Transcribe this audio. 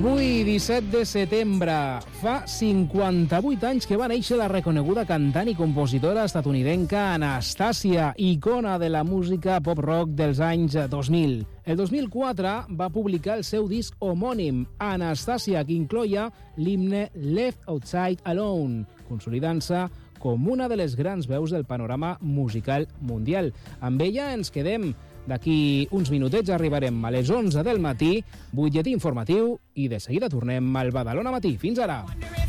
Avui, 17 de setembre, fa 58 anys que va néixer la reconeguda cantant i compositora estatunidenca Anastacia, icona de la música pop-rock dels anys 2000. El 2004 va publicar el seu disc homònim, Anastacia, que incloïa l'himne Left Outside Alone, consolidant-se com una de les grans veus del panorama musical mundial. Amb ella ens quedem. D'aquí uns minutets arribarem a les 11 del matí, butlletí informatiu, i de seguida tornem al Badalona Matí. Fins ara!